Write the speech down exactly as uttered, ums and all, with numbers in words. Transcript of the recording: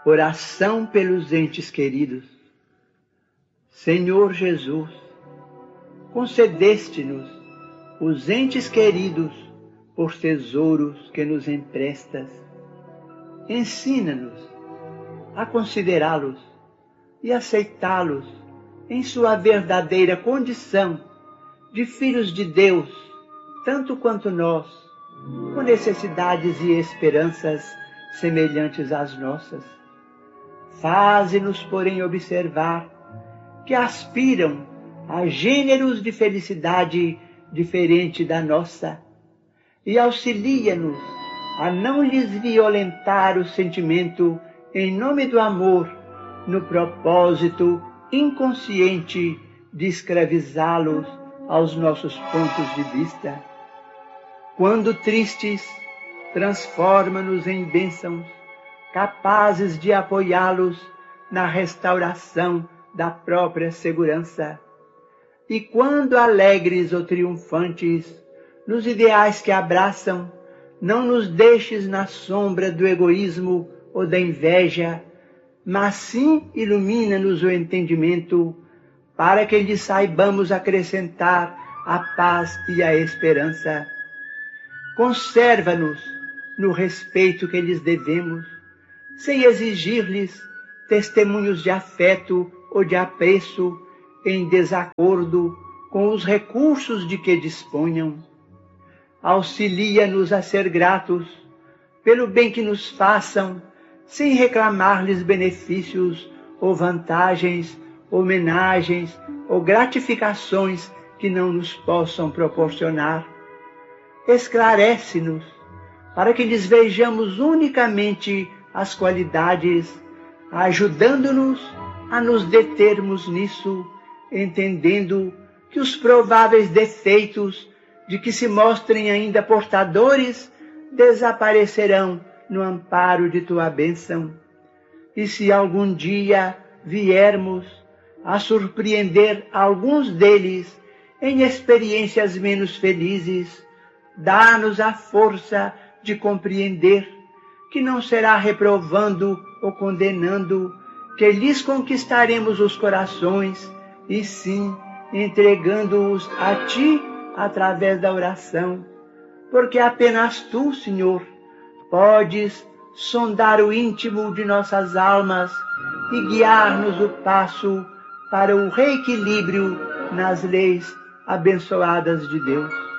Oração pelos entes queridos. Senhor Jesus, concedeste-nos os entes queridos por tesouros que nos emprestas. Ensina-nos a considerá-los e aceitá-los em sua verdadeira condição de filhos de Deus, tanto quanto nós, com necessidades e esperanças semelhantes às nossas. Faze-nos, porém, observar que aspiram a gêneros de felicidade diferente da nossa e auxilia-nos a não lhes violentar o sentimento em nome do amor, no propósito inconsciente de escravizá-los aos nossos pontos de vista. Quando tristes, transforma-nos em bênçãos, capazes de apoiá-los na restauração da própria segurança. E quando alegres ou triunfantes, nos ideais que abraçam, não nos deixes na sombra do egoísmo ou da inveja, mas sim ilumina-nos o entendimento, para que lhes saibamos acrescentar a paz e a esperança. Conserva-nos no respeito que lhes devemos, sem exigir-lhes testemunhos de afeto ou de apreço em desacordo com os recursos de que disponham. Auxilia-nos a ser gratos pelo bem que nos façam, sem reclamar-lhes benefícios ou vantagens, homenagens ou gratificações que não nos possam proporcionar. Esclarece-nos para que lhes vejamos unicamente as qualidades, ajudando-nos a nos determos nisso, entendendo que os prováveis defeitos de que se mostrem ainda portadores desaparecerão no amparo de tua bênção. E se algum dia viermos a surpreender alguns deles em experiências menos felizes, dá-nos a força de compreender que não será reprovando ou condenando que lhes conquistaremos os corações, e sim entregando-os a ti através da oração, porque apenas tu, Senhor, podes sondar o íntimo de nossas almas e guiar-nos o passo para o reequilíbrio nas leis abençoadas de Deus.